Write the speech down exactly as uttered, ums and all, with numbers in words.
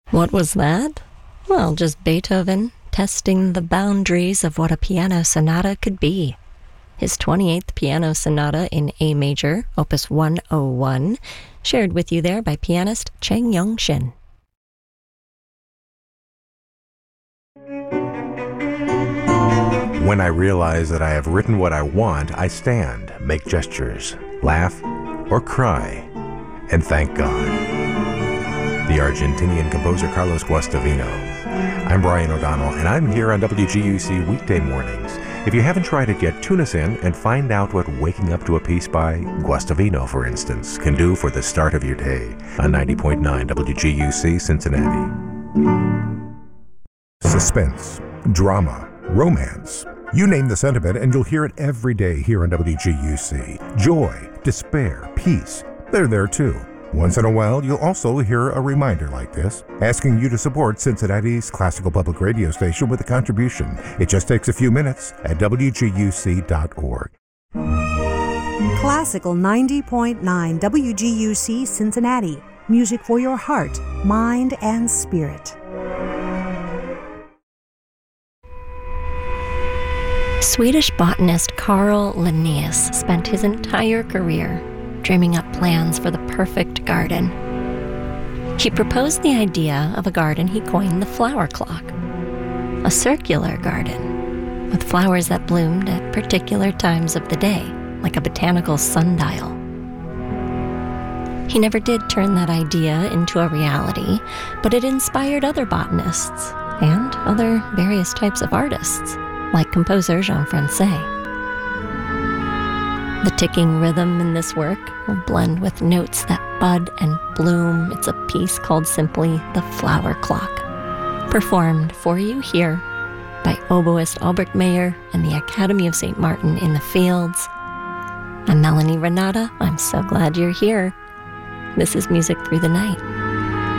What was that? Well, just Beethoven testing the boundaries of what a piano sonata could be. His twenty-eighth Piano Sonata in A major, opus one oh one, shared with you there by pianist Cheng Young Shin. When I realize that I have written what I want, I stand, make gestures, laugh, or cry, and thank God. The Argentinian composer Carlos Guastavino. I'm Brian O'Donnell, and I'm here on W G U C weekday mornings. If you haven't tried it yet, tune us in and find out what waking up to a piece by Guastavino, for instance, can do for the start of your day on ninety point nine W G U C Cincinnati. Suspense, drama, romance. You name the sentiment and you'll hear it every day here on W G U C. Joy, despair, peace, they're there too. Once in a while, you'll also hear a reminder like this, asking you to support Cincinnati's classical public radio station with a contribution. It just takes a few minutes at W G U C dot org. Classical ninety point nine W G U C Cincinnati. Music for your heart, mind, and spirit. Swedish botanist Carl Linnaeus spent his entire career dreaming up plans for the perfect garden. He proposed the idea of a garden he coined the flower clock, a circular garden with flowers that bloomed at particular times of the day, like a botanical sundial. He never did turn that idea into a reality, but it inspired other botanists and other various types of artists, like composer Jean Francais. The ticking rhythm in this work will blend with notes that bud and bloom. It's a piece called simply The Flower Clock, performed for you here by oboist Albrecht Meyer and the Academy of Saint Martin in the Fields. I'm Melanie Renata. I'm so glad you're here. This is Music Through the Night.